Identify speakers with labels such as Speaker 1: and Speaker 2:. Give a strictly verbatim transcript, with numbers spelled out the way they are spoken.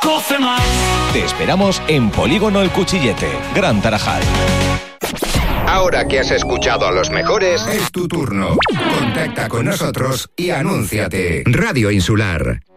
Speaker 1: coce más.
Speaker 2: Te esperamos en Polígono El Cuchillete, Gran Tarajal.
Speaker 3: Ahora que has escuchado a los mejores, es tu turno. Contacta con nosotros y anúnciate. Radio Insular.